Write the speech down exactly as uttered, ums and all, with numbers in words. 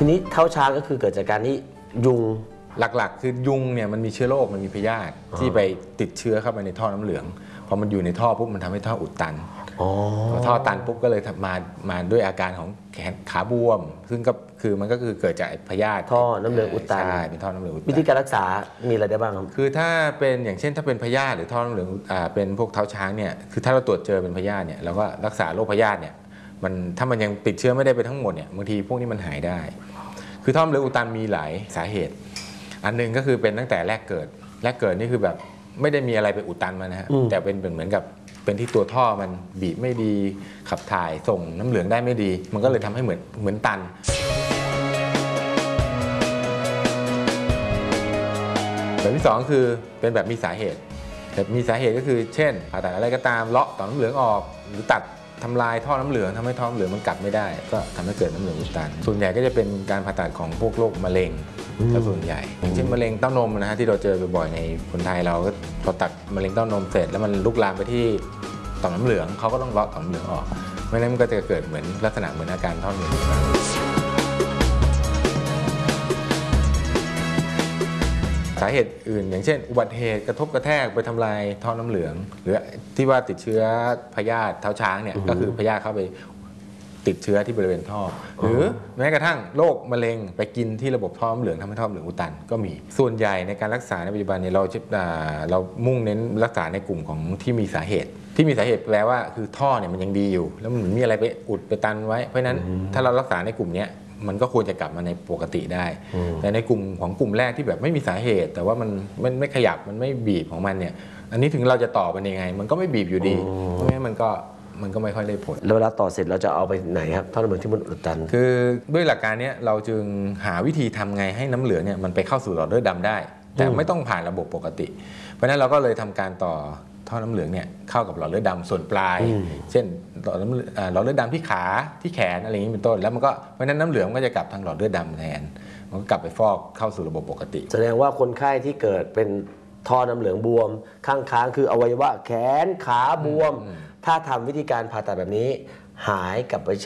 ทีนี้เท้าช้างก็คือเกิดจากการที่ยุงหลักๆคือยุงเนี่ยมันมีเชื้อโรคมันมีพยาธิที่ไปติดเชื้อเข้าไปในท่อน้ำเหลืองพอมันอยู่ในท่อปุ๊บมันทำให้ท่ออุดตันพอท่อตันปุ๊บก็เลยมามาด้วยอาการของแขนขาบวมซึ่งก็คือมันก็คือเกิดจากพยาธิท่อน้ำเหลืองอุดตันใช่เป็นท่อน้ำเหลืองอุดตันวิธีการรักษามีอะไรได้บ้างครับคือถ้าเป็นอย่างเช่นถ้าเป็นพยาธิหรือท่อน้ำเหลืองอ่าเป็นพวกเท้าช้างเนี่ยคือถ้าเราตรวจเจอเป็นพยาธิเนี่ยเราก็รักษาโรคพยาธิเนี่ยมันถ้ามันยังติดเชื้อไม่ได้ไปทั้งหมดเนี่ยบางทีพวกนี้มันหายได้คือท่อน้ำเหลืองอุดตันมีหลายสาเหตุอันนึงก็คือเป็นตั้งแต่แรกเกิดแรกเกิดนี่คือแบบไม่ได้มีอะไรไปอุดตันมานะฮะแต่เป็นเหมือนกับเป็นที่ตัวท่อมันบีบไม่ดีขับถ่ายส่งน้ำเหลืองได้ไม่ดีมันก็เลยทำให้เหมือนเหมือนตันแบบที่สองคือเป็นแบบมีสาเหตุแบบมีสาเหตุก็คือเช่นผ่าตัดอะไรก็ตามเลาะต่อมน้ำเหลืองออกหรือตัดทำลายท่อน้ำเหลืองทำให้ท่อน้ำเหลืองมันกลับไม่ได้ก็ทำให้เกิดน้ำเหลืองอุดตันส่วนใหญ่ก็จะเป็นการผ่าตัดของพวกโรคมะเร็งก็ส่วนใหญ่อย่างเช่นมะเร็งเต้านมนะฮะที่เราเจอบ่อยๆในคนไทยเราก็พอตัดมะเร็งเต้านมเสร็จแล้วมันลุกลามไปที่ต่อมน้ำเหลืองเขาก็ต้องเลาะต่อมน้ำเหลืองออกไม่งั้นมันก็จะเกิดเหมือนลักษณะเหมือนอาการท่อน้ำเหลืองสาเหตุอื่นอย่างเช่นอุบัติเหตุกระทบกระแทกไปทำลายท่อน้ำเหลืองหรือที่ว่าติดเชื้อพยาธิเท้าช้างเนี่ยก็คือพยาธิเข้าไปติดเชื้อที่บริเวณท่อหรือแม้กระทั่งโรคมะเร็งไปกินที่ระบบท่อน้ำเหลืองทำให้ท่อน้ำเหลืองอุดตันก็มีส่วนใหญ่ในการรักษาในปัจจุบันเนี่ยเราจะเรามุ่งเน้นรักษาในกลุ่มของที่มีสาเหตุที่มีสาเหตุแปลว่าคือท่อเนี่ยมันยังดีอยู่แล้วมันมีอะไรไปอุดไปตันไว้เพราะฉะนั้นถ้าเรารักษาในกลุ่มนี้มันก็ควรจะกลับมาในปกติได้แต่ในกลุ่มของกลุ่มแรกที่แบบไม่มีสาเหตุแต่ว่ามันมันไม่ขยับมันไม่บีบของมันเนี่ยอันนี้ถึงเราจะต่อมันยังไงมันก็ไม่บีบอยู่ดีเพราะงั้นมันก็มันก็ไม่ค่อยได้ผลแล้วเวลาต่อเสร็จเราจะเอาไปไหนครับท่อน้ำเหลืองที่มันอุดตันคือด้วยหลักการนี้เราจึงหาวิธีทำไงให้น้ำเหลืองเนี่ยมันไปเข้าสู่หลอดเลือดดำได้แต่ไม่ต้องผ่านระบบปกติเพราะฉะนั้นเราก็เลยทำการต่อท่อน้ำเหลืองเนี่ยเข้ากับหลอดเลือดดำส่วนปลายเช่นหลอดหลอดเลือดดำที่ขาที่แขนอะไรอย่างนี้เป็นต้นแล้วมันก็เพราะฉะนั้นน้ำเหลืองก็จะกลับทางหลอดเลือดดำแทนมันก็กลับไปฟอกเข้าสู่ระบบปกติแสดงว่าคนไข้ที่เกิดเป็นท่อน้ำเหลืองบวมข้างค้างคืออวัยวะแขนขาบวมถ้าทำวิธีการผ่าตัดแบบนี้หายกลับไป